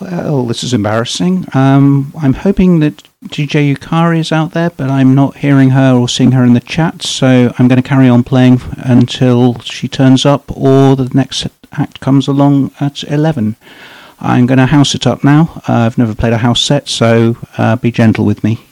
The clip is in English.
Well, this is embarrassing. I'm hoping that DJ Yukari is out there, but I'm not hearing her or seeing her in the chat, so I'm going to carry on playing until she turns up or the next act comes along at 11. I'm going to house it up now. I've never played a house set, so be gentle with me.